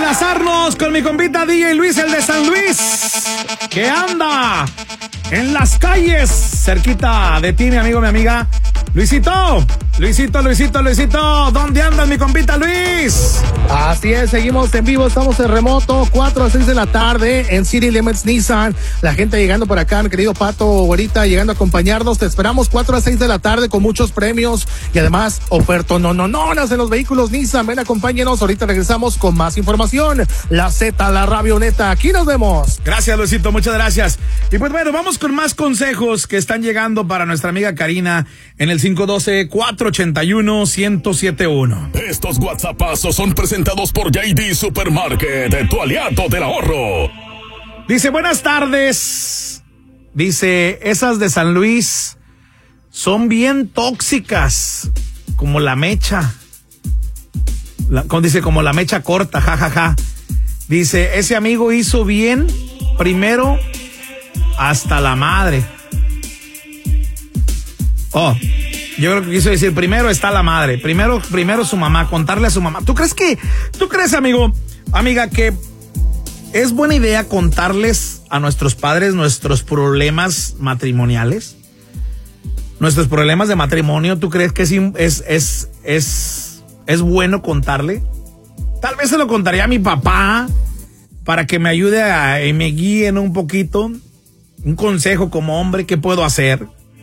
enlazarnos con mi compita DJ Luis, el de San Luis, que anda en las calles cerquita de ti, mi amigo, mi amiga. Luisito, ¿dónde andas, mi compita Luis? Así es, seguimos en vivo, estamos en remoto, 4 a 6 de la tarde en City Limits Nissan. La gente llegando por acá, mi querido Pato, ahorita llegando a acompañarnos. Te esperamos 4 a 6 de la tarde con muchos premios y además ofertonononas en los vehículos Nissan. Ven, acompáñenos, ahorita regresamos con más información. La Z, la Rabioneta, aquí nos vemos. Gracias, Luisito, muchas gracias. Y pues bueno, vamos con más consejos que están llegando para nuestra amiga Karina en el 512-481-1071. Estos WhatsAppazos son presentados por JD Supermarket, tu aliado del ahorro. Dice, buenas tardes. Dice, esas de San Luis son bien tóxicas, como la mecha. Dice, como la mecha corta, jajaja. Dice, ese amigo hizo bien primero hasta la madre. Oh, yo creo que quiso decir, primero está la madre, primero su mamá, contarle a su mamá. ¿Tú crees, amigo, amiga, que es buena idea contarles a nuestros padres nuestros problemas matrimoniales? Nuestros problemas de matrimonio, ¿tú crees que es bueno contarle? Tal vez se lo contaría a mi papá para que me ayude y me guíe en un poquito, un consejo como hombre, ¿qué puedo hacer?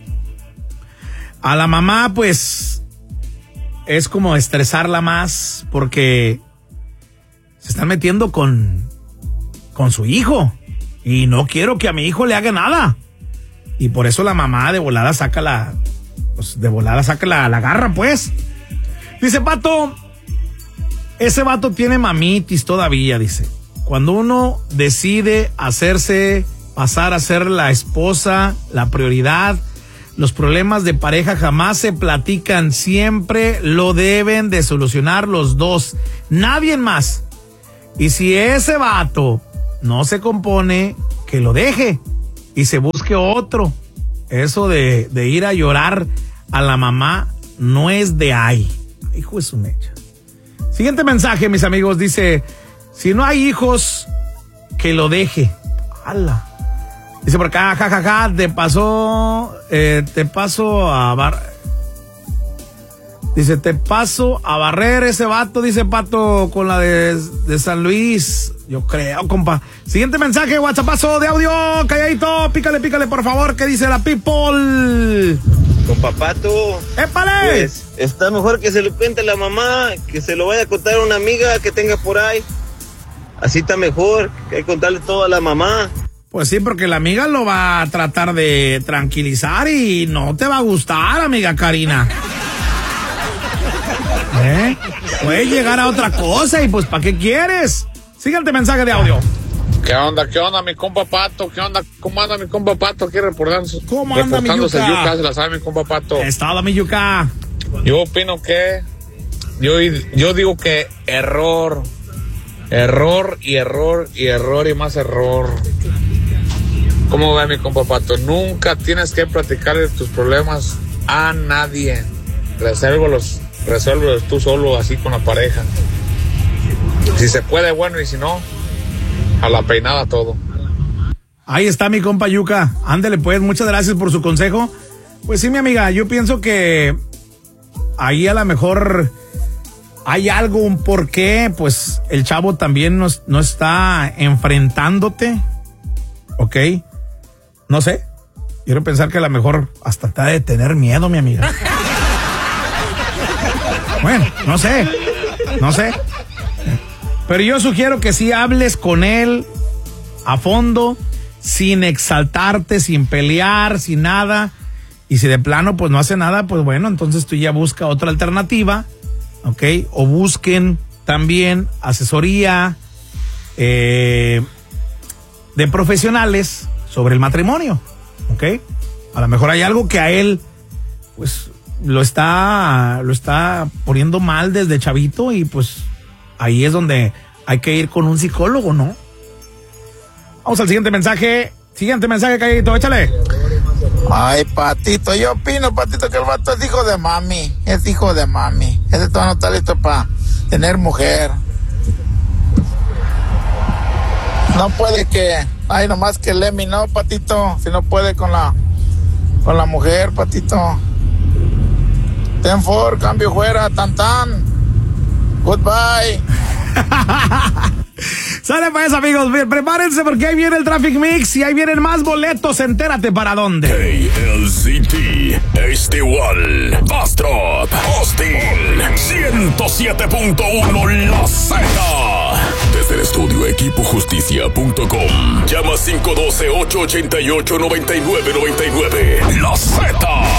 A la mamá, pues, es como estresarla más porque se están metiendo con su hijo y no quiero que a mi hijo le haga nada. Y por eso la mamá de volada saca la garra, pues. Dice, Pato, ese vato tiene mamitis todavía, dice. Cuando uno decide pasar a ser la esposa, la prioridad, los problemas de pareja jamás se platican, siempre lo deben de solucionar los dos, nadie más. Y si ese vato no se compone, que lo deje y se busque otro. Eso de ir a llorar a la mamá no es de ahí. Hijo de su mecha. Siguiente mensaje, mis amigos, dice, si no hay hijos, que lo deje. ¡Hala! Dice por acá, jajaja, te paso a barrer ese vato, dice Pato, con la de San Luis. Yo creo, compa. Siguiente mensaje, WhatsAppazo de audio, calladito, pícale, por favor, ¿qué dice la people? Compa Pato. ¡Épale! Pues, está mejor que se lo cuente la mamá, que se lo vaya a contar a una amiga que tenga por ahí. Así está mejor, que hay que contarle todo a la mamá. Pues sí, porque la amiga lo va a tratar de tranquilizar y no te va a gustar, amiga Karina. Puede llegar a otra cosa y pues ¿para qué quieres? Siguiente mensaje de audio. ¿Qué onda, mi compa Pato? ¿Qué onda? ¿Cómo anda mi compa Pato? Aquí reportándose el Yuca, se la sabe mi compa Pato. Estado mi Yuca. Yo opino que... Yo digo que error y más error. ¿Cómo va mi compa Pato? Nunca tienes que platicarle tus problemas a nadie. Resuélvelos tú solo, así con la pareja. Si se puede, bueno, y si no, a la peinada todo. Ahí está mi compa Yuca. Ándele pues, muchas gracias por su consejo. Pues sí, mi amiga, yo pienso que ahí a lo mejor hay algo, un porqué, pues el chavo también no está enfrentándote, ¿ok? No sé, quiero pensar que a lo mejor hasta te ha de tener miedo, mi amiga. Bueno, no sé. Pero yo sugiero que sí hables con él a fondo, sin exaltarte, sin pelear, sin nada. Y si de plano pues no hace nada, pues bueno, entonces tú ya busca otra alternativa, ¿ok? O busquen también asesoría de profesionales sobre el matrimonio, ¿ok? A lo mejor hay algo que a él pues lo está poniendo mal desde chavito y pues ahí es donde hay que ir con un psicólogo, ¿no? Vamos al siguiente mensaje. Calladito, échale. Ay, Patito, yo opino, Patito, que el vato es hijo de mami. Ese todavía no está listo para tener mujer. No puede que, ay, nomás que Lemmy, no, Patito, si no puede con la mujer, Patito. Ten for, cambio fuera, tan. Goodbye. Sale pues, amigos, prepárense porque ahí viene el Traffic Mix y ahí vienen más boletos. Entérate para dónde. KLCT, Igual, Bastrop, Austin, 107.1 La Z. Desde el estudio equipojusticia.com. Llama 512-888-9999. La Z.